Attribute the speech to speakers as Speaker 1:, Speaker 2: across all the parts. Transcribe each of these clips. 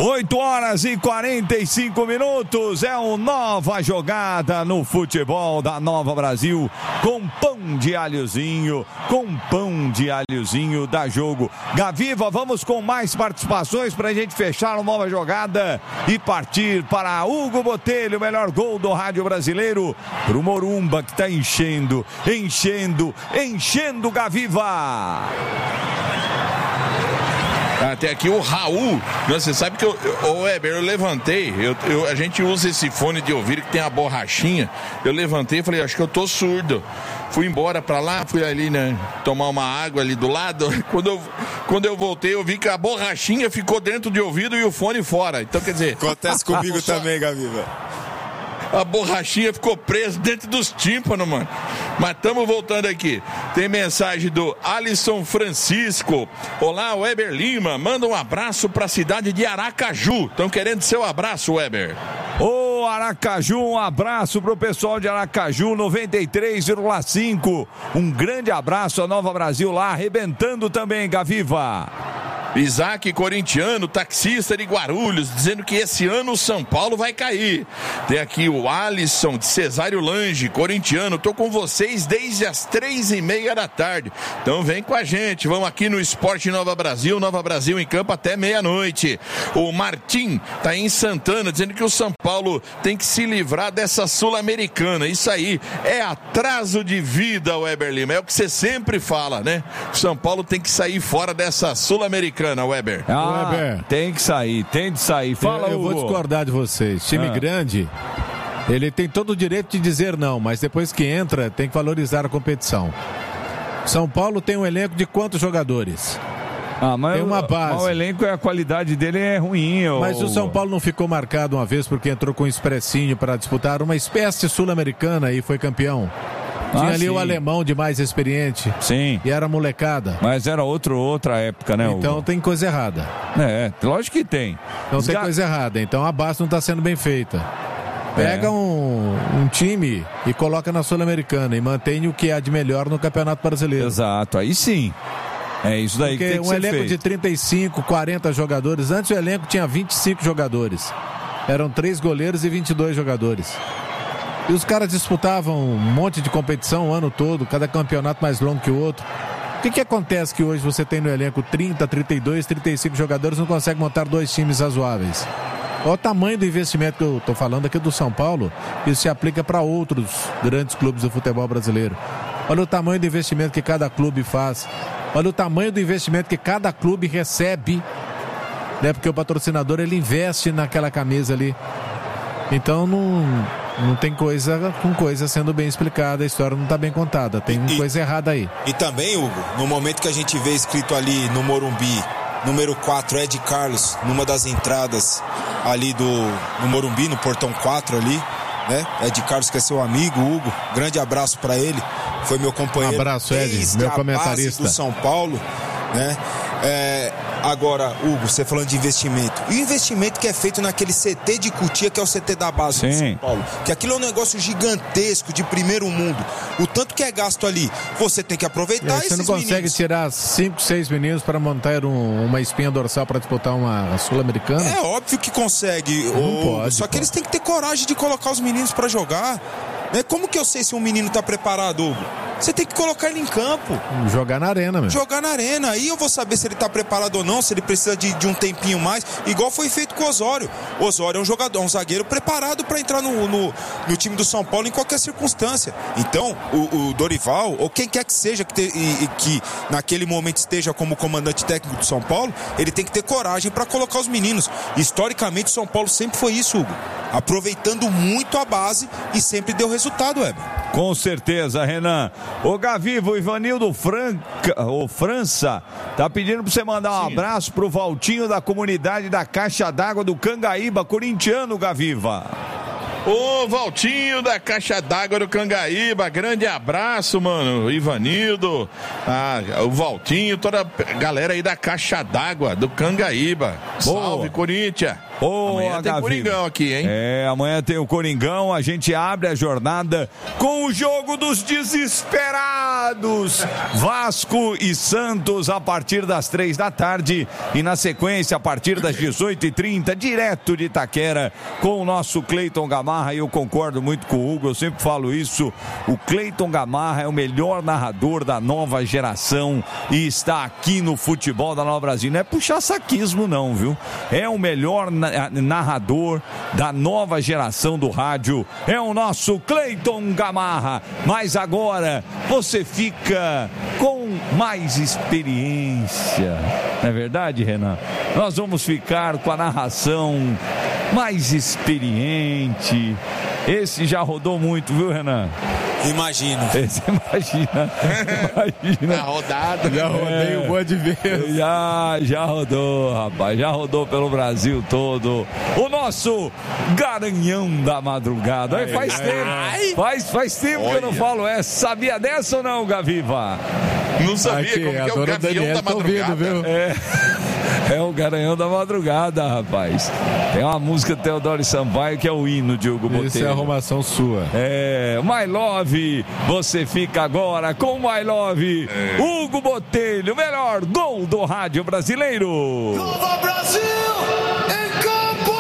Speaker 1: 8h45. É uma nova jogada no futebol da Nova Brasil, com pão de alhozinho, dá jogo. Gaviva, vamos com mais participações pra gente fechar uma nova jogada e partir para Hugo Botelho, o melhor gol do rádio brasileiro, pro Morumba, que tá enchendo, Gaviva.
Speaker 2: Até aqui o Raul, você sabe que Weber, eu levantei, a gente usa esse fone de ouvido que tem a borrachinha, eu levantei e falei, acho que eu tô surdo. Fui embora pra lá, fui ali, né, tomar uma água ali do lado. Quando eu voltei, eu vi que a borrachinha ficou dentro de ouvido e o fone fora. Então, quer dizer...
Speaker 3: Acontece comigo também, Gaviva.
Speaker 2: A borrachinha ficou presa dentro dos tímpanos, mano. Mas estamos voltando aqui. Tem mensagem do Alisson Francisco. Olá, Weber Lima. Manda um abraço para a cidade de Aracaju. Estão querendo seu abraço, Weber.
Speaker 1: Ô, Aracaju, um abraço pro pessoal de Aracaju, 93,5. Um grande abraço a Nova Brasil lá, arrebentando também, Gaviva.
Speaker 2: Isaac Corintiano, taxista de Guarulhos, dizendo que esse ano o São Paulo vai cair. Tem aqui o Alisson de Cesário Lange, corintiano, tô com vocês desde as 3:30 da tarde. Então vem com a gente, vamos aqui no Esporte Nova Brasil em campo até meia-noite. O Martim tá em Santana, dizendo que o São Paulo tem que se livrar dessa Sul-Americana. Isso aí é atraso de vida, Weber Lima, é o que você sempre fala, né? O São Paulo tem que sair fora dessa Sul-Americana. Weber.
Speaker 1: Weber. Tem de sair. Fala,
Speaker 4: eu vou discordar de vocês. Time grande, ele tem todo o direito de dizer não, mas depois que entra, tem que valorizar a competição. São Paulo tem um elenco de quantos jogadores?
Speaker 1: Mas
Speaker 4: tem uma base.
Speaker 1: O elenco, a qualidade dele é ruim.
Speaker 4: Mas o São Paulo não ficou marcado uma vez porque entrou com um expressinho para disputar uma espécie sul-americana e foi campeão. Tinha ali o alemão de mais experiente.
Speaker 1: Sim.
Speaker 4: E era molecada.
Speaker 1: Mas era outra época, né?
Speaker 4: Então
Speaker 1: Hugo?
Speaker 4: Tem coisa errada.
Speaker 1: Lógico que tem.
Speaker 4: Então tem coisa errada. Então a base não está sendo bem feita. Pega um time e coloca na Sul-Americana e mantém o que há de melhor no Campeonato Brasileiro.
Speaker 1: Exato, aí sim. É isso daí que tem que ser feito. Porque um elenco de 35, 40 jogadores. Antes o elenco tinha 25 jogadores. Eram 3 goleiros e 22 jogadores. E os caras disputavam um monte de competição o ano todo, cada campeonato mais longo que o outro. O que acontece que hoje você tem no elenco 30, 32, 35 jogadores e não consegue montar 2 times razoáveis? Olha o tamanho do investimento que eu estou falando aqui do São Paulo, isso se aplica para outros grandes clubes do futebol brasileiro. Olha o tamanho do investimento que cada clube faz. Olha o tamanho do investimento que cada clube recebe, né? Porque o patrocinador, ele investe naquela camisa ali. Então não tem coisa com coisa sendo bem explicada, a história não está bem contada, tem coisa errada aí.
Speaker 3: E também, Hugo, no momento que a gente vê escrito ali no Morumbi, número 4, Ed Carlos, numa das entradas ali no Morumbi, no portão 4 ali, né? Ed Carlos, que é seu amigo, Hugo, grande abraço para ele, foi meu companheiro.
Speaker 4: Um abraço, Ed, meu comentarista
Speaker 3: do São Paulo, né? Agora, Hugo, você falando de investimento. E o investimento que é feito naquele CT de Cotia, que é o CT da base do São Paulo. Que aquilo é um negócio gigantesco, de primeiro mundo. O tanto que é gasto ali, você tem que aproveitar esses meninos.
Speaker 4: Você não consegue tirar 5, 6 meninos para montar uma espinha dorsal para disputar uma Sul-Americana?
Speaker 3: É óbvio que consegue.
Speaker 4: Não pode,
Speaker 3: só que eles têm que ter coragem de colocar os meninos para jogar. Como que eu sei se um menino tá preparado, Hugo? Você tem que colocar ele em campo.
Speaker 4: Jogar na arena, mesmo.
Speaker 3: Jogar na arena. Aí eu vou saber se ele tá preparado ou não, se ele precisa de um tempinho mais. Igual foi feito com o Osório. O Osório é um jogador, um zagueiro preparado para entrar no time do São Paulo em qualquer circunstância. Então, o Dorival, ou quem quer que seja que naquele momento esteja como comandante técnico do São Paulo, ele tem que ter coragem para colocar os meninos. Historicamente, o São Paulo sempre foi isso, Hugo. Aproveitando muito a base e sempre deu resultado, Weber.
Speaker 1: Com certeza, Renan. Ô Gaviva, o Ivanildo França tá pedindo pra você mandar um abraço pro Valtinho da comunidade da Caixa d'Água do Cangaíba, corintiano, Gaviva.
Speaker 2: Ô Valtinho da Caixa d'Água do Cangaíba, grande abraço, mano. Ivanildo, o Valtinho, toda a galera aí da Caixa d'Água do Cangaíba. Salve, Corinthians. Amanhã tem Coringão aqui, hein?
Speaker 5: Amanhã tem o Coringão. A gente abre a jornada com o jogo dos desesperados. Vasco e Santos a partir das 3 da tarde. E na sequência, a partir das 18h30, direto de Itaquera, com o nosso Cleiton Gamarra. E eu concordo muito com o Hugo, eu sempre falo isso. O Cleiton Gamarra é o melhor narrador da nova geração e está aqui no futebol da Nova Brasil. Não é puxar saquismo não, viu? É o melhor narrador da nova geração do rádio. É o nosso Cleiton Gamarra. Mas agora você fica com mais experiência. Não é verdade, Renan? Nós vamos ficar com a narração mais experiente. Esse já rodou muito, viu, Renan?
Speaker 3: Imagino.
Speaker 5: Imagina.
Speaker 2: A rodada.
Speaker 1: Já rodei um monte de vezes.
Speaker 5: Já rodou, rapaz. Já rodou pelo Brasil todo. O nosso Garanhão da Madrugada. Faz tempo. Faz tempo que eu não falo essa. Sabia dessa ou não, Gaviva?
Speaker 2: Não sabia como que é o Gavião da Madrugada.
Speaker 5: Viu? É o Garanhão da Madrugada, rapaz. Tem uma música do Teodoro Sampaio que é o hino de Hugo Botelho.
Speaker 1: Isso é arrumação sua.
Speaker 5: My Love, você fica agora com My Love. Hugo Botelho, melhor gol do rádio brasileiro.
Speaker 6: Nova Brasil em campo!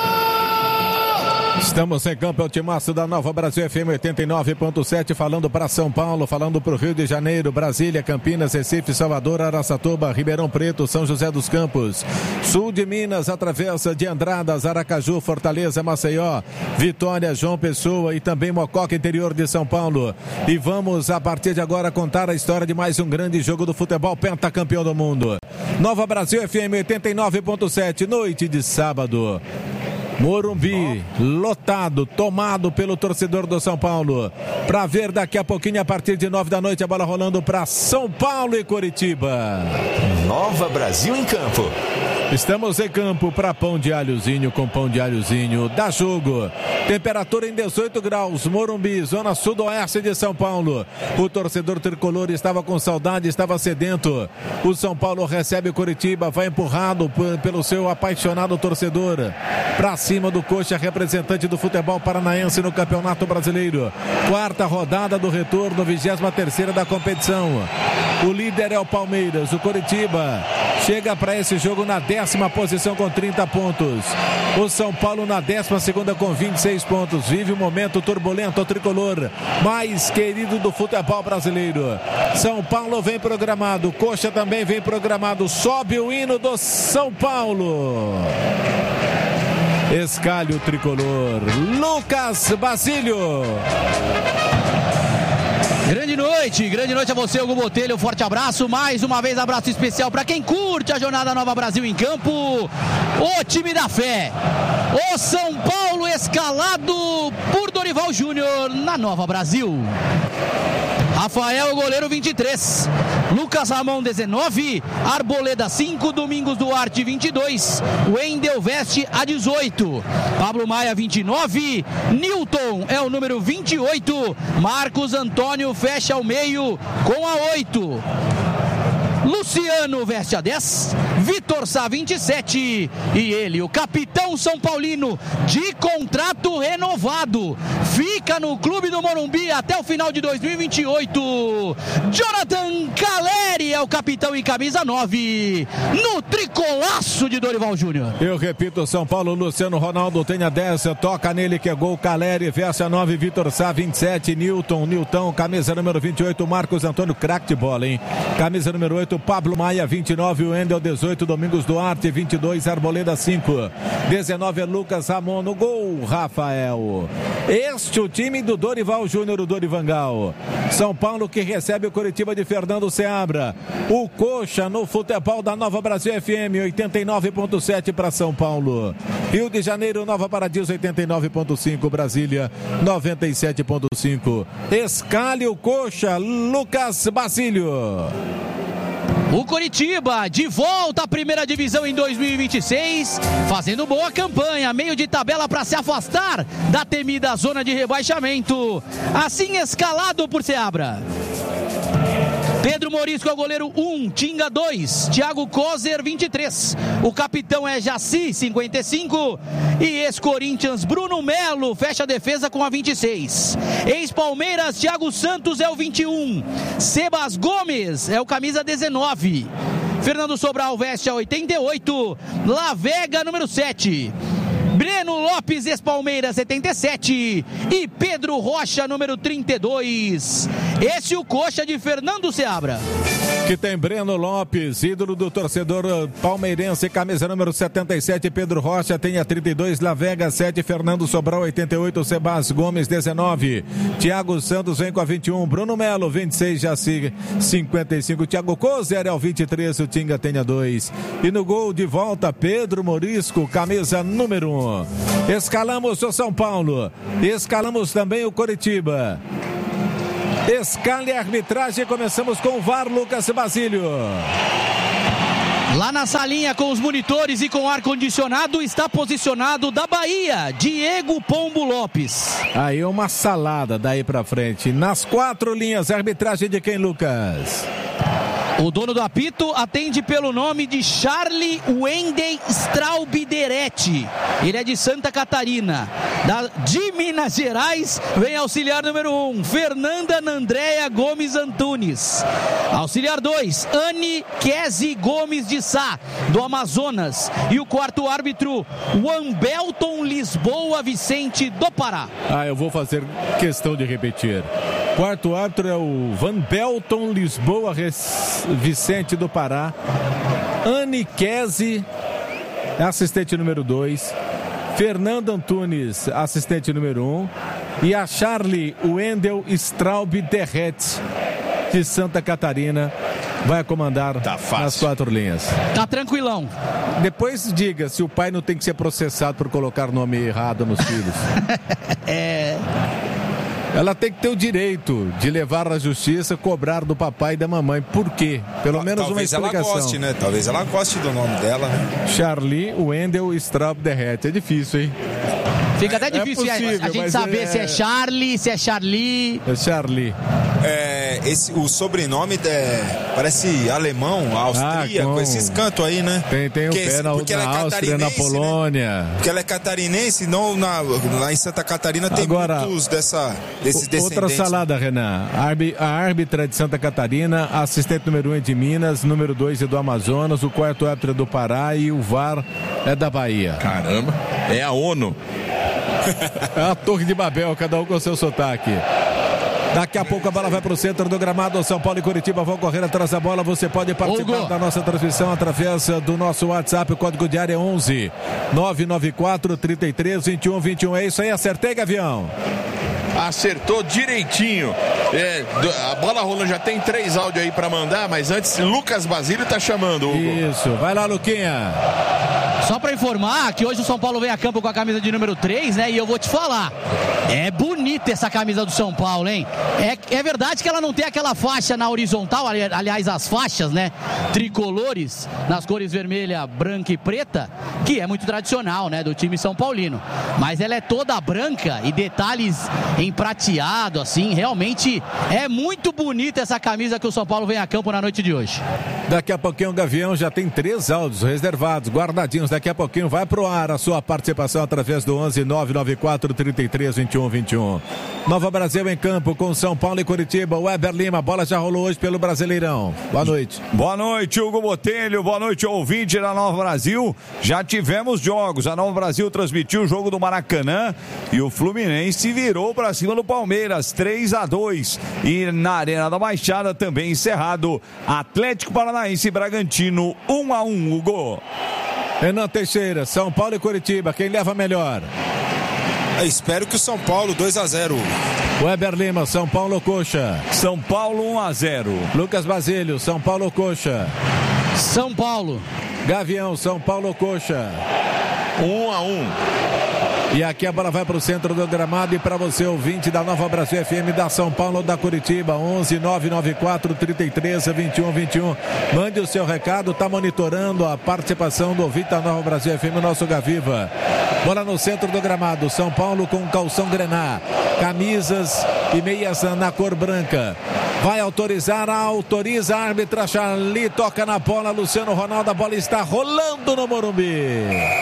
Speaker 1: Estamos em campo, é o timaço da Nova Brasil FM 89.7, falando para São Paulo, falando para o Rio de Janeiro, Brasília, Campinas, Recife, Salvador, Araçatuba, Ribeirão Preto, São José dos Campos, sul de Minas, através de Andradas, Aracaju, Fortaleza, Maceió, Vitória, João Pessoa e também Mococa, interior de São Paulo. E vamos, a partir de agora, contar a história de mais um grande jogo do futebol pentacampeão do mundo. Nova Brasil FM 89.7, noite de sábado. Morumbi, lotado, tomado pelo torcedor do São Paulo. Para ver daqui a pouquinho, a partir de 9 da noite, a bola rolando para São Paulo e Coritiba.
Speaker 6: Nova Brasil em campo.
Speaker 1: Estamos em campo para pão de alhozinho com pão de alhozinho. Dá jogo. Temperatura em 18 graus. Morumbi, zona sudoeste de São Paulo. O torcedor tricolor estava com saudade, estava sedento. O São Paulo recebe o Coritiba, vai empurrado pelo seu apaixonado torcedor. Para cima do Coxa, representante do futebol paranaense no Campeonato Brasileiro. Quarta rodada do retorno, 23ª da competição. O líder é o Palmeiras. O Coritiba chega para esse jogo na 10ª posição com 30 pontos. O São Paulo na 12ª com 26 pontos. Vive um momento turbulento, o tricolor mais querido do futebol brasileiro. São Paulo vem programado, Coxa também vem programado. Sobe o hino do São Paulo. Escalhe o tricolor. Lucas Basílio.
Speaker 7: Grande noite a você, Hugo Botelho, forte abraço, mais uma vez abraço especial para quem curte a jornada Nova Brasil em campo, o time da fé, o São Paulo escalado por Dorival Júnior na Nova Brasil. Rafael, goleiro 23, Lucas Ramon 19, Arboleda 5, Domingos Duarte 22, Wendel Veste a 18, Pablo Maia 29, Newton é o número 28, Marcos Antônio fecha o meio com a 8. Luciano veste a 10, Vitor Sá 27 e ele, o capitão São Paulino de contrato renovado, fica no clube do Morumbi até o final de 2028. Jonathan Caleri é o capitão em camisa 9 no tricolaço de Dorival Júnior.
Speaker 1: Eu repito, São Paulo, Luciano Ronaldo tem a 10, toca nele que é gol. Caleri veste a 9, Vitor Sá 27, Newton, camisa número 28, Marcos Antônio, craque de bola, hein? Camisa número 8, Pablo Maia 29, Wendel 18, Domingos Duarte 22, Arboleda 5, 19 é Lucas Ramon no gol. Rafael, este é o time do Dorival Júnior, o Dorivangal. São Paulo que recebe o Coritiba de Fernando Seabra. O Coxa no futebol da Nova Brasil FM 89.7 para São Paulo. Rio de Janeiro, Nova Paradiso 89.5, Brasília 97.5. Escalhe o Coxa, Lucas Basílio.
Speaker 7: O Coritiba de volta à primeira divisão em 2026, fazendo boa campanha, meio de tabela para se afastar da temida zona de rebaixamento. Assim escalado por Seabra. Pedro Morisco é o goleiro 1, Tinga 2, Thiago Kozer 23. O capitão é Jaci 55 e ex-Corinthians Bruno Melo fecha a defesa com a 26. Ex-Palmeiras Thiago Santos é o 21. Sebas Gomes é o camisa 19. Fernando Sobral veste a 88. Lavega número 7. Breno Lopes, ex-Palmeiras, 77. E Pedro Rocha, número 32. Esse é o coxa de Fernando Seabra.
Speaker 1: Que tem Breno Lopes, ídolo do torcedor palmeirense, camisa número 77. Pedro Rocha tem a 32. Lavega, 7. Fernando Sobral, 88. Sebas Gomes, 19. Thiago Santos vem com a 21. Bruno Melo, 26. Jaci, 55. Thiago Kozer é o 23. O Tinga tem a 2. E no gol de volta, Pedro Morisco, camisa número 1. Escalamos o São Paulo, escalamos também o Coritiba. Escala e arbitragem, começamos com o VAR, Lucas Basílio.
Speaker 7: Lá na salinha com os monitores e com ar-condicionado está posicionado da Bahia, Diego Pombo Lopes.
Speaker 1: Aí uma salada daí pra frente. Nas 4 linhas, arbitragem de quem, Lucas?
Speaker 7: O dono do apito atende pelo nome de Charlie Wendel Straubideretti. Ele é de Santa Catarina. De Minas Gerais, vem auxiliar número 1, Fernanda Nandréia Gomes Antunes. Auxiliar 2, Anne Kesi Gomes de Sá, do Amazonas. E o quarto árbitro, Wambelton Lisboa Vicente, do Pará.
Speaker 1: Eu vou fazer questão de repetir. Quarto árbitro é o Wambelton Lisboa Vicente do Pará. Anne Kesi, assistente número 2. Fernando Antunes, assistente número 1. E a Charlie Wendel Straubideretti, de Santa Catarina, vai comandar nas 4 linhas.
Speaker 7: Tá tranquilão.
Speaker 1: Depois diga se o pai não tem que ser processado por colocar nome errado nos filhos. Ela tem que ter o direito de levar à justiça, cobrar do papai e da mamãe. Por quê? Pelo menos
Speaker 3: talvez
Speaker 1: uma explicação.
Speaker 3: Ela goste, né? Talvez ela goste do nome dela, né?
Speaker 1: Charlie Wendel Straubideretti. É difícil, hein?
Speaker 7: Fica até difícil a gente saber se é Charlie, se é Charlie.
Speaker 1: É Charlie.
Speaker 3: O sobrenome parece alemão, austríaco, esses cantos aí, né?
Speaker 1: Tem o pé na Áustria, na Polônia.
Speaker 3: Né? Porque ela é catarinense, não lá em Santa Catarina tem muitos desses descendentes.
Speaker 1: Outra salada, Renan. A árbitra é de Santa Catarina, a assistente número 1 é de Minas, número 2 é do Amazonas, o quarto árbitro é do Pará e o VAR é da Bahia.
Speaker 2: Caramba, é a ONU.
Speaker 1: É a Torre de Babel, cada um com seu sotaque. Daqui a pouco a bola vai para o centro do gramado. São Paulo e Curitiba vão correr atrás da bola. Você pode participar da nossa transmissão através do nosso WhatsApp. O código de área é 11 994 33 21 21. É isso aí, acertei, Gavião?
Speaker 2: Acertou direitinho. A bola rolando, já tem 3 áudios aí para mandar, mas antes Lucas Basílio tá chamando, Hugo.
Speaker 1: Isso, vai lá, Luquinha.
Speaker 7: Só para informar que hoje o São Paulo vem a campo com a camisa de número 3, né? E eu vou te falar, é bonita essa camisa do São Paulo, hein? É verdade que ela não tem aquela faixa na horizontal, aliás, as faixas, né? Tricolores, nas cores vermelha, branca e preta, que é muito tradicional, né? Do time São Paulino. Mas ela é toda branca e detalhes em prateado, assim, realmente é muito bonita essa camisa que o São Paulo vem a campo na noite de hoje.
Speaker 1: Daqui a pouquinho o Gavião já tem 3 áudios reservados, guardadinhos. Daqui a pouquinho vai pro ar a sua participação através do 11 994 33 21 21. Nova Brasil em campo com São Paulo e Curitiba. Weber Lima, a bola já rolou hoje pelo Brasileirão. Boa noite.
Speaker 5: Boa noite, Hugo Botelho. Boa noite, ouvinte da Nova Brasil. Já tivemos jogos. A Nova Brasil transmitiu o jogo do Maracanã e o Fluminense virou para cima do Palmeiras 3-2. E na Arena da Baixada também encerrado Atlético Paranaense e Bragantino 1-1, Hugo.
Speaker 1: Renan Teixeira, São Paulo e Curitiba, quem leva melhor?
Speaker 3: Espero que o São Paulo 2-0.
Speaker 1: Weber Lima, São Paulo ou Coxa?
Speaker 5: São Paulo 1-0.
Speaker 1: Lucas Basílio, São Paulo ou Coxa?
Speaker 7: São Paulo.
Speaker 1: Gavião, São Paulo ou Coxa?
Speaker 2: 1-1.
Speaker 1: E aqui a bola vai para o centro do gramado e para você, ouvinte da Nova Brasil FM, da São Paulo ou da Curitiba, 11 994 33 21 21. Mande o seu recado, tá monitorando a participação do ouvinte da Nova Brasil FM, o nosso Gaviva. Bola no centro do gramado, São Paulo com calção grená, camisas e meias na cor branca. Vai autorizar, autoriza a árbitra Charlie, toca na bola, Luciano Ronaldo, a bola está rolando no Morumbi.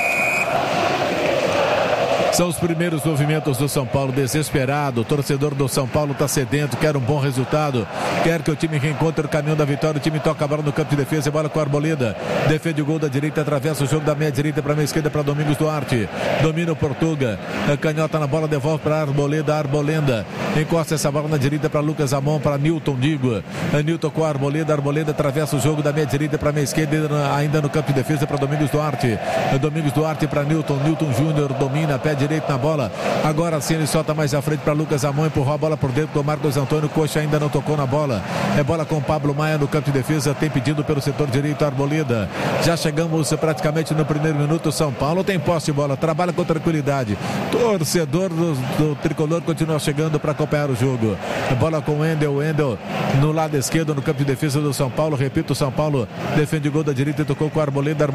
Speaker 1: São os primeiros movimentos do São Paulo, desesperado. O torcedor do São Paulo está sedento, quer um bom resultado, quer que o time reencontre o caminho da vitória. O time toca a bola no campo de defesa e bola com a Arboleda. Defende o gol da direita, atravessa o jogo da meia direita para a meia esquerda para Domingos Duarte. Domina o Portuga, canhota na bola, devolve para a Arboleda. Arbolenda encosta essa bola na direita para Lucas Amon, para Newton Digo. Newton com a Arboleda, Arboleda atravessa o jogo da meia direita para a meia esquerda, ainda no campo de defesa para Domingos Duarte. Domingos Duarte para Newton, Newton Júnior domina, pé direito na bola, agora sim ele solta mais à frente para Lucas Amon, empurrou a bola por dentro com o Marcos Antônio, Coxa ainda não tocou na bola, é bola com Pablo Maia no campo de defesa, tem pedido pelo setor direito Arboleda. Já chegamos praticamente no primeiro minuto. São Paulo tem posse de bola, trabalha com tranquilidade, torcedor do tricolor continua chegando para acompanhar o jogo. É bola com o Wendel no lado esquerdo no campo de defesa do São Paulo, repito, o São Paulo defende o gol da direita e tocou com a Arboleda.